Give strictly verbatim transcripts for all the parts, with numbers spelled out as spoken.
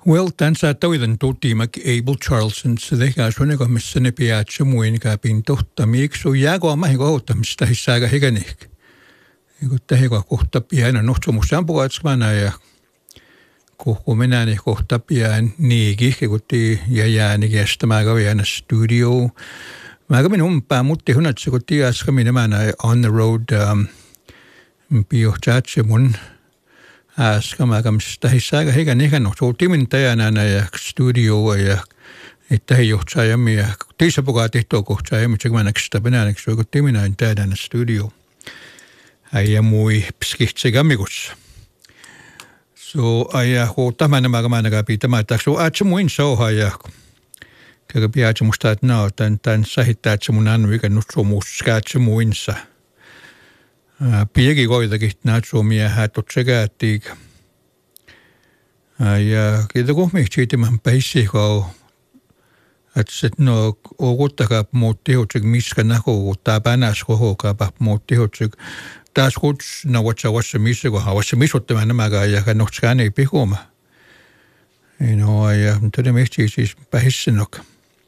Well, tämän saattaa uuden tuttimak Abel Charlson, se tehdään suunnilleen, missä ne piätsä muinkaan pintohta. Miksi on jääkö omahin kohtamista hissääkä hikänik? Kun tehdään kohta pian, no se musta on puhutsmana ja kun minä niin kohta pian niikin, kun tii ja jääni kestämään vielä studio. Mä kävin umpään, mutta hun että kun tii äsken minä mä näin on the road piuhtsätsä mun äsken. Mä kävin sitä hissääkä hikänik, no se on timin täjänä ja studio ja että he johtsaa jämmi ja tiisä puhutaan tehtyä kohtaa jämmi, että mä näksin sitä penääneksi, kun timinä on täjänä studio. Ja mui pskitsi kämmikussa. So aja ko tämän nämä määnäkään pitämään, että so atse muin soha ja käkä piätsä musta, että no, tän, tän sähittää, että mun annu ikä nyt so muska, atse muinsa. Pieki koitakin, näet so miehä, tot sekäättiik. Ja kiitä kohmiik siitimän päissi, kun että se no, okuttakaa muutti hotsik miska näkoo, kun tää pänäs kohokaa muutti hotsik. Taas kuts na whatsa whatsa missä kohan whatsa missuttamaan nämäkään ja nohtskaan ei pihuma. No ja todella mehti siis pähissinok.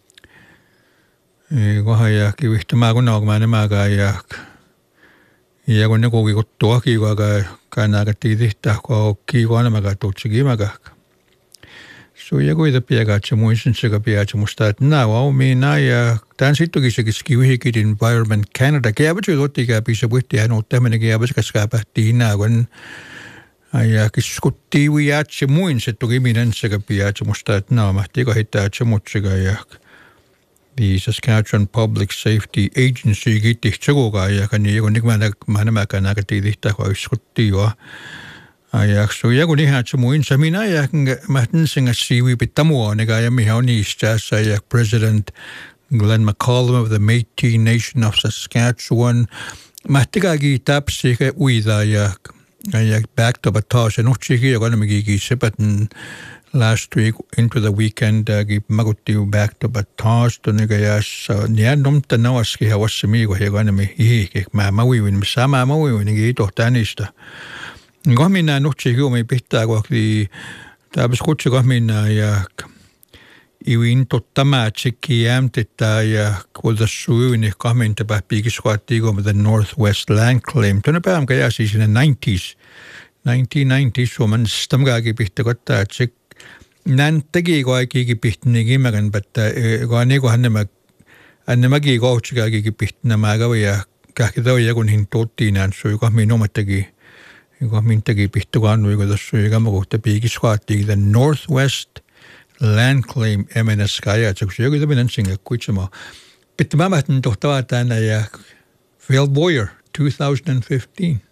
Kohan ja kivihtämään kun naukmaan nämäkään ja ja kun ne koki kuttua kiikaa kannaa tiitihtaa kun kiikaa nämäkään tutsi kiimäkään. So ja kuita piäkäätsä muistin sekä piätsä musta, että nää on minä ja tämän sittenkin sekin Skiwihikit Environment Canada. Kääpätsä totti kääpissä puhti ja nuut tämmöinen kääpätsä kaskaa pähtiin nää, kun ja kiskuttii viätsä muin se toki minä sekä piätsä musta, että nää mahtii kahittäätsä mutsika ja the Saskatchewan Public Safety Agency kiitti tsekokaa ja kan ja kun mä nämäkään nää tiitihtaa, kun iskuttii jo. Ja so ja kun ihan se muinsa minä ja mä tinsinga siwi pitamua nega ja miha on niistä ja President Glenn McCallum of the Métis Nation of Saskatchewan mä tikääkin tapsi uida ja ja back to batas ja nutsikin joka nimikin sepätin last week into the weekend ki magutti back to batas tonega ja ja nomta nawaski hawassa miiko joka nimi ihike mä mä uivin sama mä uivin ki tohtanista. Kun minä nuhtsi huomioon pitää, kun tämä kutsu kun minä ja iwin tottamaa tsekki jämtettä ja kuulta suuin kun minä piikiskuattiin kun the Northwest Land Claim. Tuonne päivän käy siis in the nineties, nineteen nineties Suomen stamkaakin pitää kottaa tsek. Nän teki kaikkikin pitää niin kimmärän, että kun niin kuin hännemä hännemäkin kohtsikaakin pitää nämä kävi ja kähki toi kun hin tottiin näin sui kun minä omattakin. Joka mintäkin pihtukaan kun tässä on joka kohta piikiskuattiin the Northwest Land Claim M N S K ja se on joku tämmöinen singe kuitsemaa. Pitää mä mähtän tohtavaa tänä ja Phil Boyer twenty fifteen.